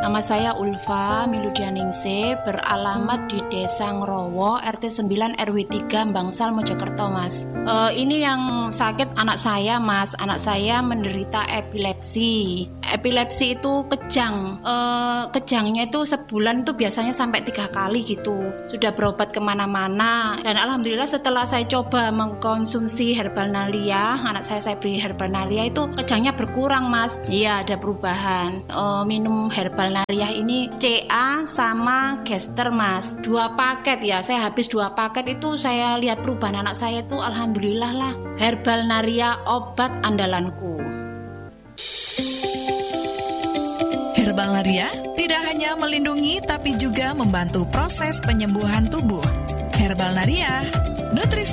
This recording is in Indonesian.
Nama saya Ulfa Miludianingsih, beralamat di Desa Ngrowo, RT 9 RW 3 Bangsal, Mojokerto, Mas. Ini yang sakit anak saya, Mas. Anak saya menderita epilepsi. Epilepsi itu kejang. Kejangnya itu sebulan itu biasanya sampai 3 kali gitu. Sudah berobat kemana-mana. Dan alhamdulillah setelah saya coba mengkonsumsi Herbalnalia, anak saya beri Herbalnalia, itu kejangnya berkurang, Mas. Iya, ada perubahan. Minum Herbalnalia ini CA sama Gester, Mas. 2 paket ya, saya habis 2 paket itu saya lihat perubahan anak saya itu alhamdulillah lah. Herbalnalia obat andalanku. Herbalnalia tidak hanya melindungi tapi juga membantu proses penyembuhan tubuh. Herbalnalia, nutrisi